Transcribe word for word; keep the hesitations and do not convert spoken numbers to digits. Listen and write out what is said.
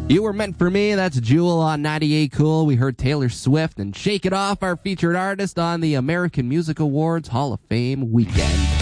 You Were Meant for Me, that's Jewel on ninety-eight Cool. We heard Taylor Swift and Shake It Off, our featured artist on the American Music Awards Hall of Fame weekend.